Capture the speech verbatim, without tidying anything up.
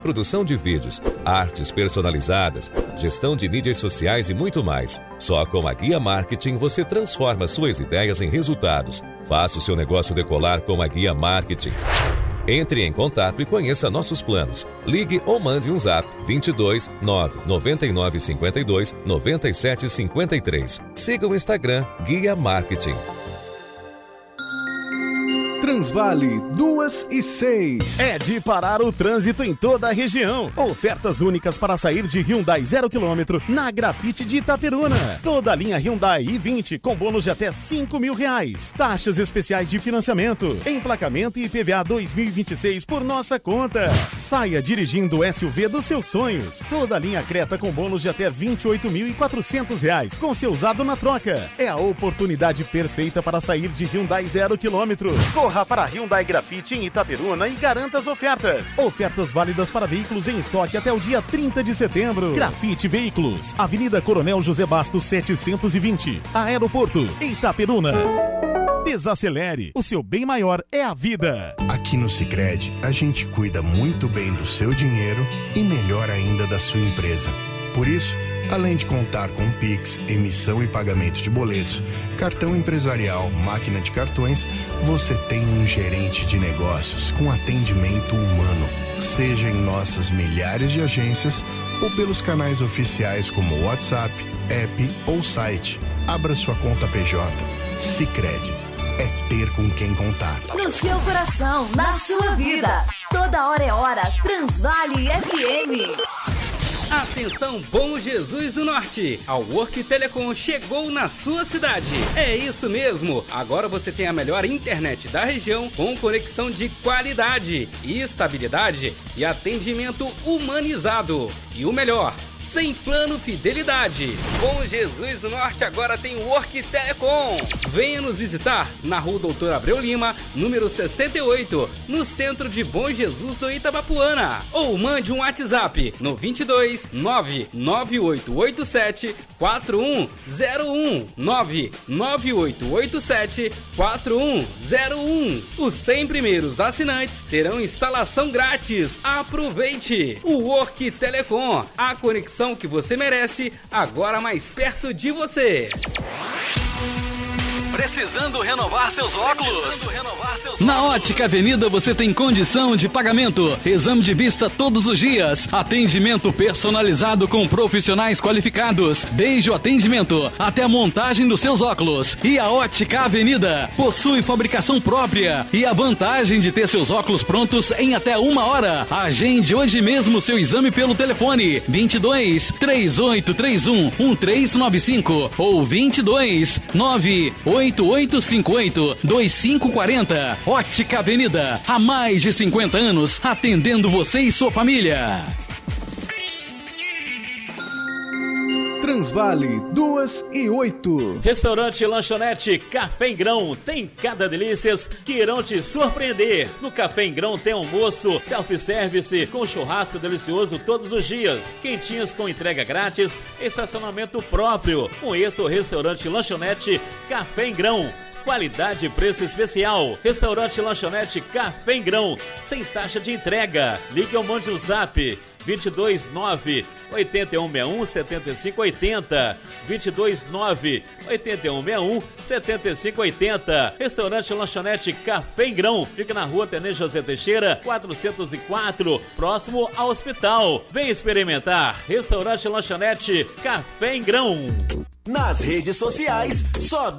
produção de vídeos, artes personalizadas, gestão de mídias sociais e muito mais. Só com a Guia Marketing você transforma suas ideias em resultados. Faça o seu negócio decolar com a Guia Marketing. Entre em contato e conheça nossos planos. Ligue ou mande um zap vinte e dois, nove, noventa e nove, cinquenta e dois, noventa e sete, cinquenta e três. Siga o Instagram Guia Marketing. Transvale duas e seis. É de parar o trânsito em toda a região. Ofertas únicas para sair de Hyundai zero quilômetro na Grafite de Itaperuna. Toda a linha Hyundai i vinte com bônus de até cinco mil reais. Taxas especiais de financiamento, emplacamento e I P V A dois mil e vinte e seis por nossa conta. Saia dirigindo o S U V dos seus sonhos. Toda a linha Creta com bônus de até vinte e oito mil e quatrocentos reais com seu usado na troca. É a oportunidade perfeita para sair de Hyundai zero quilômetro. Corra para Hyundai Grafite em Itaperuna e garanta as ofertas. Ofertas válidas para veículos em estoque até o dia trinta de setembro. Grafite Veículos, Avenida Coronel José Bastos setecentos e vinte, Aeroporto, Itaperuna. Desacelere, o seu bem maior é a vida. Aqui no Sicredi, a gente cuida muito bem do seu dinheiro e melhor ainda da sua empresa. Por isso, além de contar com Pix, emissão e pagamento de boletos, cartão empresarial, máquina de cartões, você tem um gerente de negócios com atendimento humano, seja em nossas milhares de agências ou pelos canais oficiais como WhatsApp, app ou site. Abra sua conta P J. Sicredi. É ter com quem contar. No seu coração, na sua vida. Toda hora é hora. Transvale F M. Atenção, Bom Jesus do Norte! A Work Telecom chegou na sua cidade. É isso mesmo! Agora você tem a melhor internet da região com conexão de qualidade, estabilidade e atendimento humanizado. E o melhor, sem plano fidelidade. Bom Jesus do Norte agora tem Work Telecom. Venha nos visitar na Rua Doutor Abreu Lima, número sessenta e oito, no centro de Bom Jesus do Itabapuana. Ou mande um WhatsApp no vinte e dois, nove nove oito oito sete, quatro um zero um, nove nove oito oito sete, quatro um zero um. Os cem primeiros assinantes terão instalação grátis. Aproveite! O Work Telecom, a conexão que você merece, agora mais perto de você. Precisando renovar seus óculos? Precisando renovar seus Na Ótica Avenida você tem condição de pagamento, exame de vista todos os dias, atendimento personalizado com profissionais qualificados, desde o atendimento até a montagem dos seus óculos. E a Ótica Avenida possui fabricação própria e a vantagem de ter seus óculos prontos em até uma hora. Agende hoje mesmo seu exame pelo telefone vinte e dois, três oito três um, um três nove cinco ou vinte e dois, nove oito oito cinco oito, dois cinco quatro zero. Ótica Avenida, há mais de cinquenta anos, atendendo você e sua família. Transvale duas e oito. Restaurante Lanchonete Café em Grão tem cada delícias que irão te surpreender. No Café em Grão tem almoço self-service com churrasco delicioso todos os dias, quentinhos com entrega grátis, estacionamento próprio. Conheça o Restaurante Lanchonete Café em Grão. Qualidade e preço especial. Restaurante Lanchonete Café em Grão, sem taxa de entrega. Ligue ou mande um zap vinte e dois, nove oito um seis um, sete cinco oito zero, vinte e dois, nove oito um seis um, sete cinco oito zero. Restaurante Lanchonete Café em Grão, fica na Rua Tenente José Teixeira, quatrocentos e quatro, próximo ao hospital. Vem experimentar. Restaurante Lanchonete Café em Grão. Nas redes sociais, só dá